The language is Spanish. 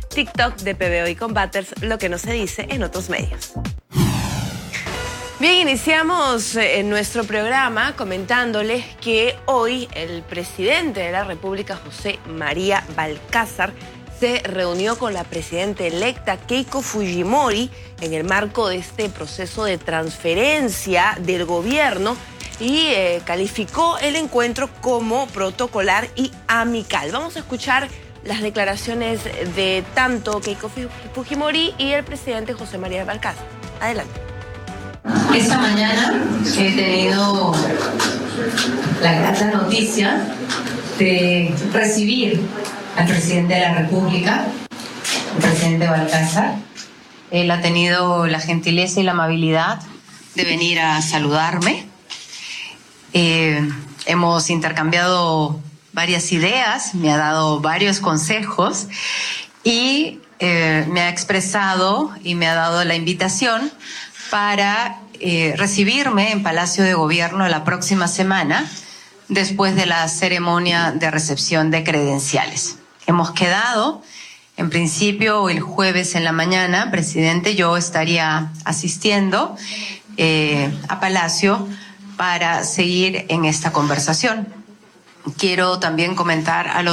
TikTok de PBO y Combaters, lo que no se dice en otros medios. Bien, iniciamos nuestro programa comentándoles que hoy el presidente de la República, José María Balcázar, se reunió con la presidenta electa Keiko Fujimori en el marco de este proceso de transferencia del gobierno y calificó el encuentro como protocolar y amical. Vamos a escuchar las declaraciones de tanto Keiko Fujimori y el presidente José María Balcázar. Adelante. Esta mañana he tenido la grata noticia de recibir al presidente de la República, el presidente Balcázar. Él ha tenido la gentileza y la amabilidad de venir a saludarme. Hemos intercambiado varias ideas, me ha dado varios consejos y me ha expresado y me ha dado la invitación para recibirme en Palacio de Gobierno la próxima semana, después de la ceremonia de recepción de credenciales. Hemos quedado, en principio, el jueves en la mañana, presidente, yo estaría asistiendo a Palacio para seguir en esta conversación. Quiero también comentar a los